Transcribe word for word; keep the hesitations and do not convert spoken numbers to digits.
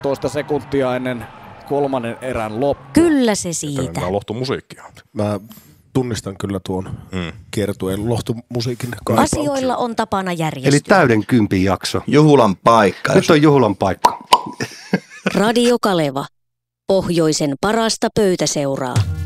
toista sekuntia ennen kolmannen erän loppu. Kyllä se siitä. Tämä on lohtumusiikkia. Mä tunnistan kyllä tuon mm. kiertueen lohtumusiikin kaipauksen. Asioilla on tapana järjestyä. Eli täyden kympin jakso. Juhulan paikka. Nyt on juhulan paikka. Radio Kaleva. Pohjoisen parasta pöytäseuraa.